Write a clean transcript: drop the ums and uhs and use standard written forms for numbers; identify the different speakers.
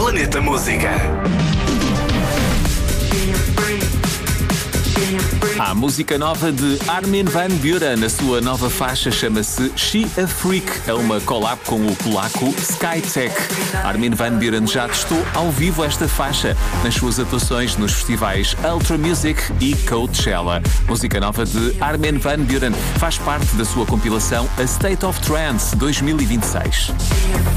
Speaker 1: Planeta Música.
Speaker 2: Há música nova de Armin van Buuren. A sua nova faixa chama-se She a Freak. É uma collab com o polaco Skytech. Armin van Buuren já testou ao vivo esta faixa nas suas atuações nos festivais Ultra Music e Coachella. Música nova de Armin van Buuren faz parte da sua compilação A State of Trance 2026.